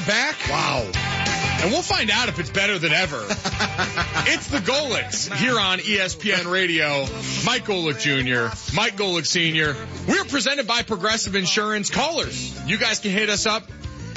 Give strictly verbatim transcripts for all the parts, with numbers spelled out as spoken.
back. Wow. And we'll find out if it's better than ever. It's the Golics here on E S P N Radio. Mike Golic Junior, Mike Golic Senior We're presented by Progressive Insurance. Callers, you guys can hit us up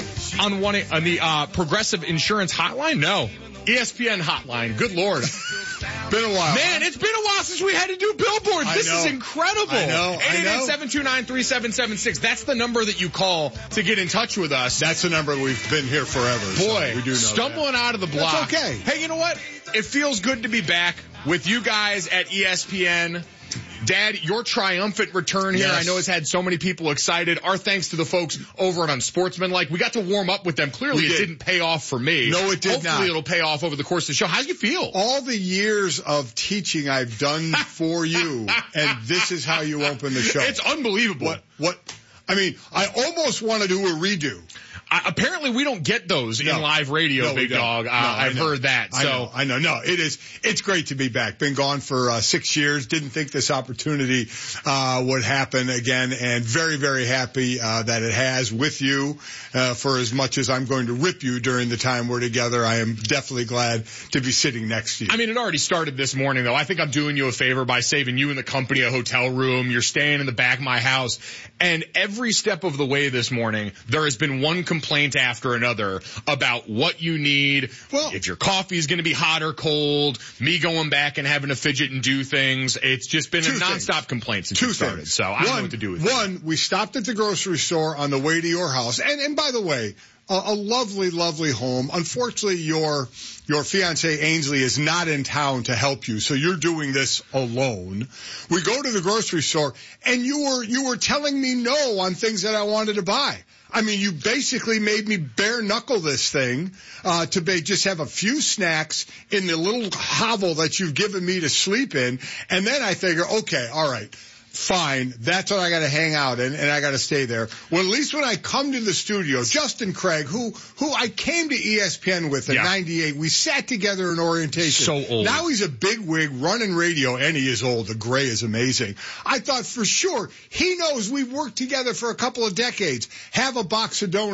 on one on the uh, Progressive Insurance hotline. No, E S P N hotline. Good Lord. Been a while. Man, it's been a while since we had to do billboards. I This know. is incredible. I know. I eight eight eight, know. seven two nine, three seven seven six. That's the number that you call to get in touch with us. That's the number we've been here forever. Boy, so we do know stumbling that. out of the block. That's okay. Hey, you know what? It feels good to be back with you guys at E S P N. Dad, your triumphant return here, Yes. I know, has had so many people excited. Our thanks to the folks over at Unsportsmanlike. We got to warm up with them. Clearly, We it did. didn't pay off for me. No, it did Hopefully, not. it'll pay off over the course of the show. How do you feel? All the years of teaching I've done for you, and this is how you open the show. It's unbelievable. What? What? I mean, I almost want to do a redo. Uh, apparently, we don't get those No. in live radio, No, we Big don't. Dog. Uh, No, I I've know. heard that. I So know, I know. No, it is. It's great to be back. Been gone for uh, six years. Didn't think this opportunity uh, would happen again, and very, very happy uh, that it has with you. Uh, for as much as I'm going to rip you during the time we're together, I am definitely glad to be sitting next to you. I mean, it already started this morning, though. I think I'm doing you a favor by saving you and the company a hotel room. You're staying in the back of my house. And every step of the way this morning, there has been one complaint after another about what you need, Well- if your coffee is going to be hot or cold, me going back and having to fidget and do things. It's just been a Two nonstop things. complaint since Two it started. things. So I one, don't know what to do with it. One, we stopped at the grocery store on the way to your house. And, and by the way, a, a lovely, lovely home. Unfortunately, your your fiancé Ainsley is not in town to help you, so you're doing this alone. We go to the grocery store, and you were you were telling me no on things that I wanted to buy. I mean, you basically made me bare knuckle this thing uh, to be, just have a few snacks in the little hovel that you've given me to sleep in, and then I figure, okay, all right. Fine, that's what I got to hang out in, and I got to stay there. Well, at least when I come to the studio, Justin Craig, who who I came to E S P N with in Yeah. ninety-eight, we sat together in orientation. So old. Now he's a big wig running radio, and he is old. The gray is amazing. I thought for sure he knows we've worked together for a couple of decades. Have a box of donuts.